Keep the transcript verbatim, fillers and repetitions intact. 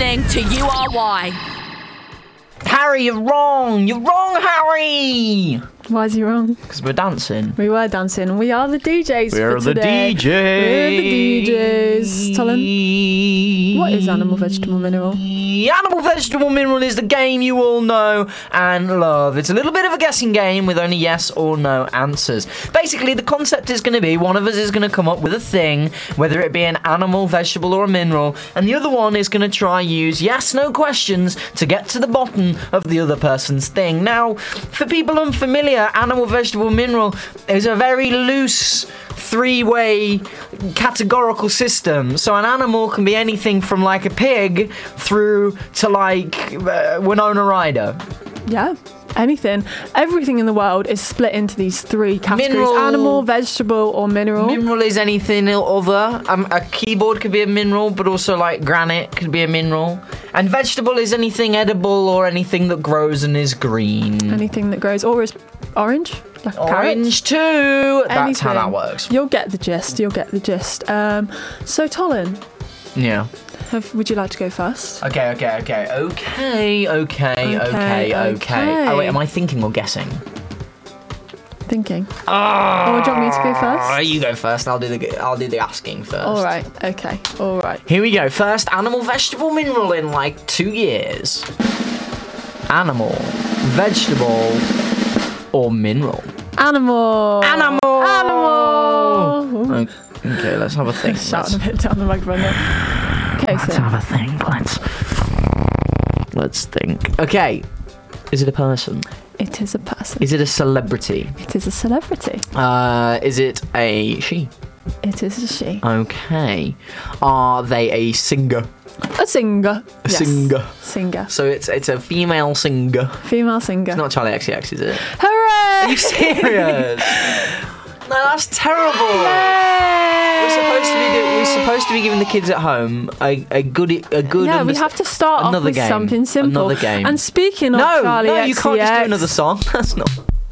listening to U R Y. Harry, you're wrong. You're wrong, Harry. Why is he wrong? Because we're dancing. We were dancing. We are the D Js We're for the today. D Js. We're the D Js. Talon, what is animal, vegetable, mineral? Animal, vegetable, mineral is the game you all know and love. It's a little bit of a guessing game with only yes or no answers. Basically, the concept is going to be one of us is going to come up with a thing, whether it be an animal, vegetable, or a mineral, and the other one is going to try use yes, no questions to get to the bottom of the other person's thing. Now, for people unfamiliar, animal, vegetable, mineral is a very loose three-way categorical system. So an animal can be anything from like a pig through to like uh, Winona Ryder. Yeah, anything. Everything in the world is split into these three categories. Mineral. Animal, vegetable, or mineral. Mineral is anything other. Um, a keyboard could be a mineral, but also like granite could be a mineral. And vegetable is anything edible or anything that grows and is green. Anything that grows or is orange. Like Orange too. That's Anything. how that works. You'll get the gist. You'll get the gist. Um, so, Tolin, Yeah. have, would you like to go first? Okay, okay, okay, okay, okay, okay, okay. Oh wait, am I thinking or guessing? Thinking. Oh, or do you want me to go first? Oh, you go first. And I'll do the I'll do the asking first. All right. Okay. All right. Here we go. First, animal, vegetable, mineral in like two years. Animal, vegetable, or mineral. Animal. Animal. Animal. Okay, okay, let's have a think. Shouting a bit down the microphone there. Okay, Let's so have a think. Let's let's think. Okay, is it a person? it is a person. Is it a celebrity? It is a celebrity. Uh, is it a she? It is a she. Okay. Are they a singer? A singer. A Yes. singer. Singer. So it's it's a female singer. Female singer. It's not Charlie X C X, is it? Hooray! Are you serious? No, that's terrible. We're supposed to be do- we're supposed to be giving the kids at home a, a good a good. Yeah, we underst- have to start off another with game. something simple. Another game. And speaking of no, Charlie no, you can't just do X C X, another song. That's not.